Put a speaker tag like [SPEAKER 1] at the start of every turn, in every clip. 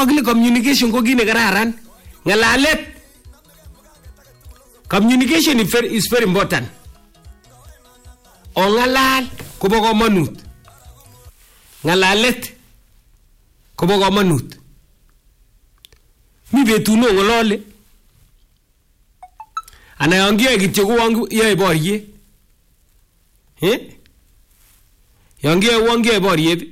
[SPEAKER 1] Kakile communication ko kit nekararan. Ngalalet. Communication is very important. Ongalal kobo komonut. Ngalalet kobo komonut. Mi betut no ngolole. Ana yangiyoe kityo ko yoe boriet. Yangiyoe boriet.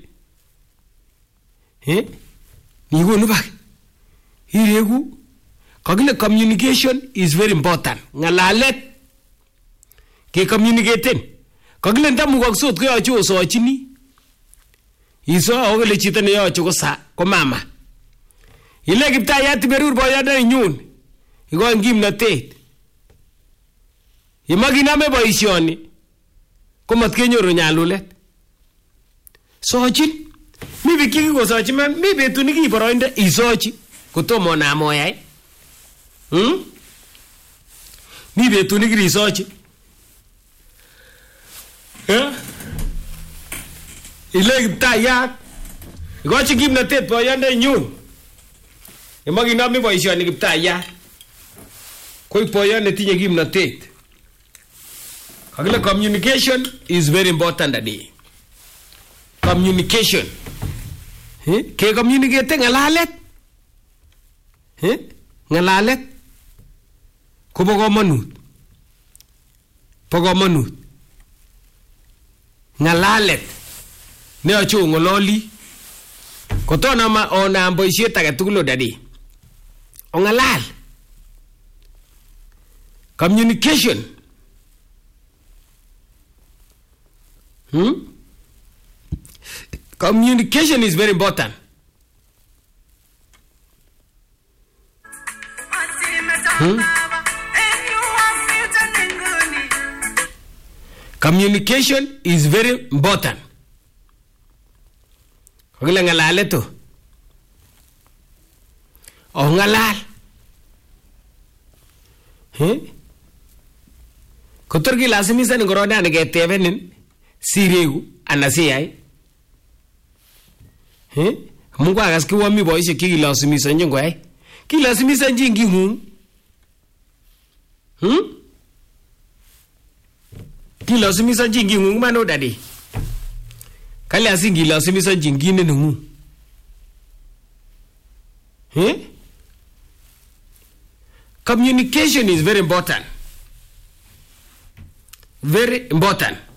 [SPEAKER 1] Nikonu bak. Iregu. Kakile communication is very important. Ngalalet. Ke communicaten. Kakile ndamukaksot ko yoche osochini. Iso akole chito ne yoche ko mama. Ile Kiptayat berur boyonde nyun. Iko ngimnotet. Imaginame boisioni. Komat kenyoru nyalulet. Sochin. Mi bik chekikosochi man. Mi betut nikiboroinde isochi. Kotomo namoyai. Mi betut nikirisochi. Ile Kiptayat. Ikochi kimnotet boyonde nyun. Imaginame boisioni Kiptayat. Koi boyonde tinye kimnotet. Kakile communication is very important today. Communication. Ke communicate ngalalet. Ngalalet. Kobo komonut. Po komonut. Ngalalet. Ne yoche ongololi. Kotona onam boisiet age tugul dadi. Ongalal. Communication. Communication is very important. Communication is very important. Kakile ngalalet to. Ngalal. Kotor kilasimisha ngorona ngetebenin siregu anasiyai. Mungu akas kiwami boisiek chekilasimisha ngoyai. Kilasimisha ngingung. Kilasimisha ngingung mano dadi. Kale asingilasimisha ngine nungu. Communication is very important. Very important.